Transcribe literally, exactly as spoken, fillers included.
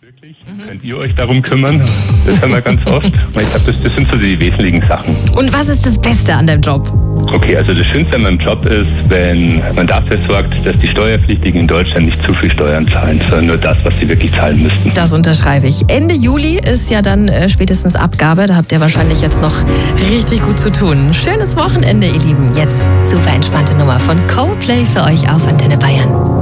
Wirklich? Mhm. Könnt ihr euch darum kümmern? Das hören wir ganz oft. Und ich glaube, das, das sind so die wesentlichen Sachen. Und was ist das Beste an deinem Job? Okay, also das Schönste an meinem Job ist, wenn man dafür sorgt, dass die Steuerpflichtigen in Deutschland nicht zu viel Steuern zahlen, sondern nur das, was sie wirklich zahlen müssten. Das unterschreibe ich. Ende Juli ist ja dann äh, spätestens Abgabe. Da habt ihr wahrscheinlich jetzt noch richtig gut zu tun. Schönes Wochenende, ihr Lieben. Jetzt super entspannte Nummer von Coldplay für euch auf Antenne Bayern.